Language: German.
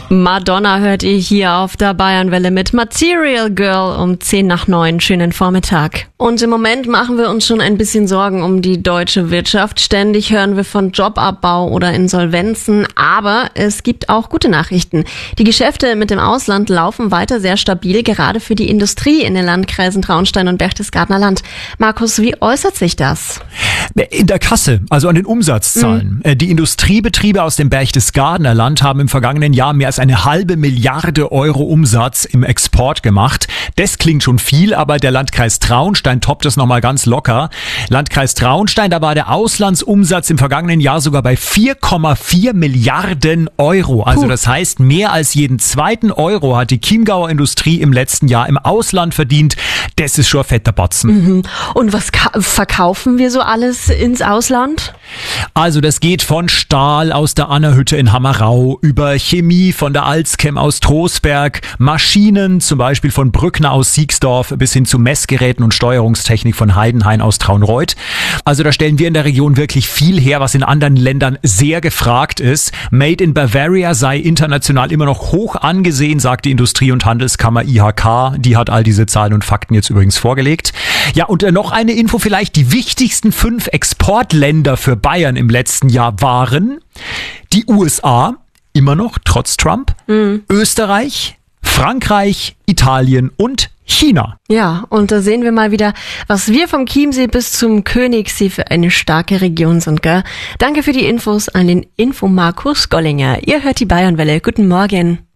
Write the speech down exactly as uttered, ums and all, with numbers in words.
Madonna hört ihr hier auf der Bayernwelle mit Material Girl um zehn nach neun. Schönen Vormittag. Und im Moment machen wir uns schon ein bisschen Sorgen um die deutsche Wirtschaft. Ständig hören wir von Jobabbau oder Insolvenzen. Aber es gibt auch gute Nachrichten. Die Geschäfte mit dem Ausland laufen weiter sehr stabil, gerade für die Industrie in den Landkreisen Traunstein und Berchtesgadener Land. Markus, wie äußert sich das? In der Kasse, also an den Umsatzzahlen. Mhm. Die Industriebetriebe aus dem Berchtesgadener Land haben im vergangenen Jahr mehr als eine halbe Milliarde Euro Umsatz im Export gemacht. Das klingt schon viel, aber der Landkreis Traunstein toppt das nochmal ganz locker. Landkreis Traunstein, da war der Auslandsumsatz im vergangenen Jahr sogar bei vier Komma vier Milliarden Euro. Also Puh. Das heißt, mehr als jeden zweiten Euro hat die Chiemgauer Industrie im letzten Jahr im Ausland verdient. Das ist schon ein fetter Batzen. Mhm. Und was ka- verkaufen wir so alles ins Ausland? Also das geht von Stahl aus der Annerhütte in Hammerau über Chemie von der Alzchem aus Trostberg, Maschinen zum Beispiel von Brückner aus Siegsdorf bis hin zu Messgeräten und Steuerungstechnik von Heidenhain aus Traunreuth. Also da stellen wir in der Region wirklich viel her, was in anderen Ländern sehr gefragt ist. Made in Bavaria sei international immer noch hoch angesehen, sagt die Industrie- und Handelskammer I H K. Die hat all diese Zahlen und Fakten jetzt übrigens vorgelegt. Ja, und noch eine Info vielleicht. Die wichtigsten fünf Exportländer für Bayern im letzten Jahr waren die U S A, immer noch, trotz Trump, mhm. Österreich, Frankreich, Italien und China. Ja, und da sehen wir mal wieder, was wir vom Chiemsee bis zum Königssee für eine starke Region sind, gell? Danke für die Infos an den Infomarkus Gollinger. Ihr hört die Bayernwelle. Guten Morgen.